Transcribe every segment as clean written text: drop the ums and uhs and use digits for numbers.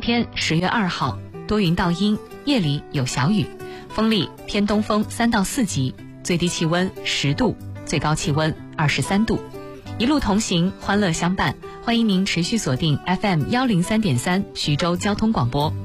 天10月2号，多云到阴，夜里有小雨，风力偏东风3到4级，最低气温10度，最高气温23度。一路同行，欢乐相伴，欢迎您持续锁定 FM103.3 徐州交通广播。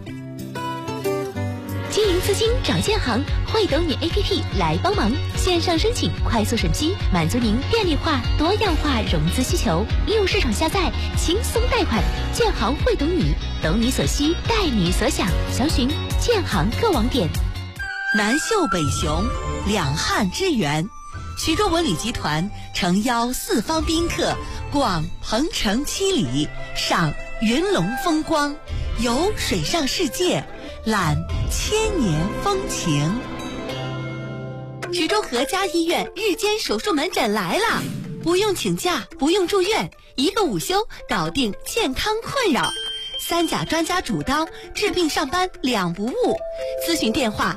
经营资金找建行，汇斗你 APP 来帮忙，线上申请，快速审批，满足您便利化、多样化融资需求。应用市场下载，轻松贷款。建行汇懂你，懂你所需，带你所想。详询建行各网点。 南秀北雄，两汉之源。徐州文旅集团诚邀四方宾客逛鹏城七里，赏云龙风光，游水上世界，览千年风情。徐州和家医院日间手术门诊来了，不用请假，不用住院，一个午休搞定健康困扰。3甲专家主刀，治病上班2不误。咨询电话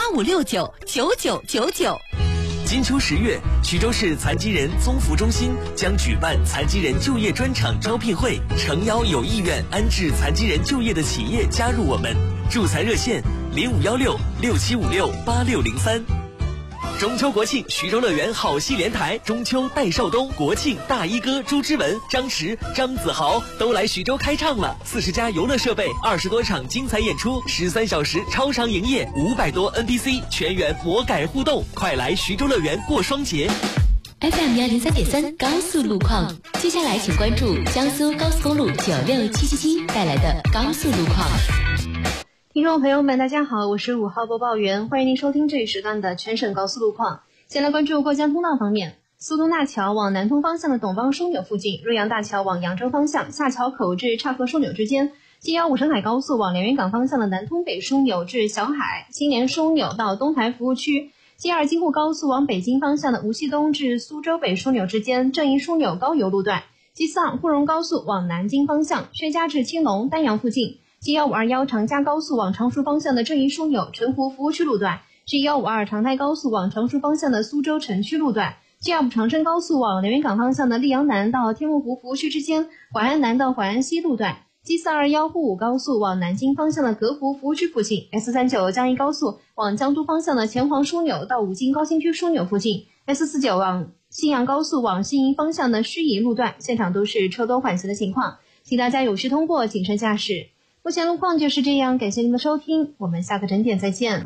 85699999。 金秋10月，徐州市残疾人综服中心将举办残疾人就业专场招聘会，诚邀有意愿安置残疾人就业的企业加入我们。助残热线051667568603。中秋国庆，徐州乐园好戏连台，中秋戴少东、国庆大衣哥朱之文、张弛、张子豪都来徐州开唱了。40家游乐设备，20多场精彩演出，13小时超长营业，500多 NPC 全员魔改互动，快来徐州乐园过双节。 FM103.3 高速路况，接下来请关注江苏高速公路96777带来的高速路况。 听众朋友们，大家好，我是5号播报员，欢迎您收听这一时段的全省高速路况。先来关注过江通道方面，苏东大桥往南通方向的董邦枢纽附近，瑞阳大桥往扬州方向下桥口至岔河枢纽之间，G15沈海高速往连云港方向的南通北枢纽至小海，新年枢纽到东台服务区，G2京沪高速往北京方向的无锡东至苏州北枢纽之间，正义枢纽高邮路段，G42沪蓉高速往南京方向薛家至青龙丹阳附近，G1521长嘉高速往常熟方向的正义枢纽澄湖服务区路段，G152长泰高速往常熟方向的苏州城区路段，G25长春高速往连云港方向的溧阳南到天目湖服务区之间，淮安南到淮安西路段，G421沪武高速往南京方向的格福服务区附近， S39江一高速往江都方向的前黄枢纽到武进高新区枢纽附近， S49往信阳高速往新营方向的盱眙路段，现场都是车多缓行的情况，请大家有序通过，谨慎驾驶。目前路况就是这样，感谢您的收听，我们下个整点再见。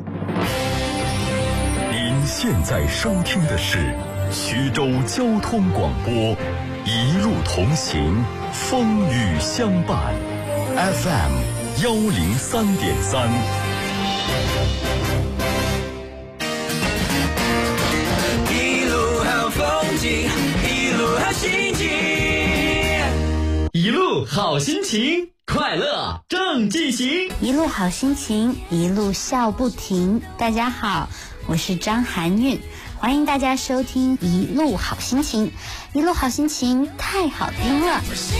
您现在收听的是徐州交通广播，一路同行，风雨相伴， FM103.3。 一路好风景，一路好心情， 一路好心情，快乐正进行， 一路好心情，一路笑不停。大家好，我是张含韵，欢迎大家收听一路好心情。一路好心情太好听了。